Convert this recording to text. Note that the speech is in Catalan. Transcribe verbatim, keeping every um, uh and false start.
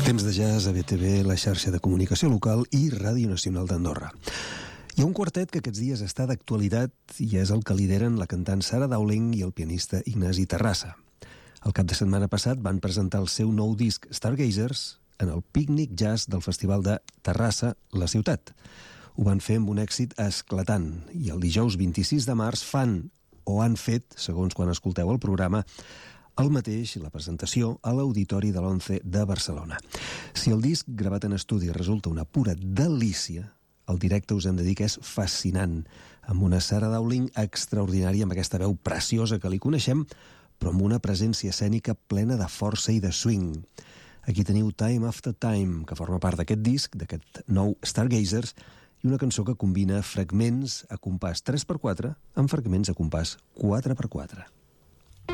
Temps de jazz a B T V, la xarxa de comunicació local i Ràdio Nacional d'Andorra. Hi ha un quartet que aquests dies està d'actualitat i és el que lideren la cantant Sara Dowling i el pianista Ignasi Terrassa. El cap de setmana passat van presentar el seu nou disc Stargazers en el pícnic jazz del Festival de Terrassa, la ciutat. Ho van fer amb un èxit esclatant i el dijous vint-i-sis de març fan, o han fet, segons quan escolteu el programa, el mateix, la presentació, a l'Auditori de l'Once de Barcelona. Si el disc gravat en estudi resulta una pura delícia, el directe us hem de dir que és fascinant, amb una Sara Dowling extraordinària, amb aquesta veu preciosa que li coneixem, però amb una presència escènica plena de força i de swing. Aquí teniu Time After Time, que forma part d'aquest disc, d'aquest nou Stargazers, i una cançó que combina fragments a compàs tres per quatre amb fragments a compàs quatre per quatre.